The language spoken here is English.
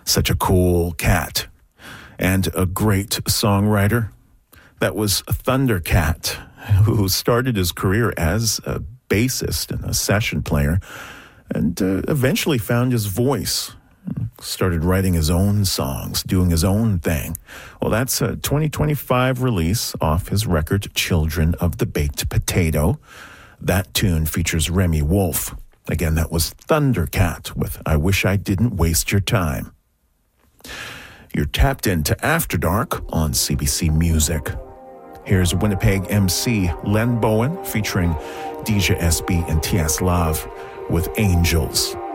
Such a cool cat. And a great songwriter. That was Thundercat, who started his career as a bassist and a session player, and eventually found his voice. Started writing his own songs, doing his own thing. Well, that's a 2025 release off his record, Children of the Baked Potato. That tune features Remy Wolf. Again, that was Thundercat with I Wish I Didn't Waste Your Time. You're tapped into After Dark on CBC Music. Here's Winnipeg MC Len Bowen featuring DJ SB and T.S. Love with Angels.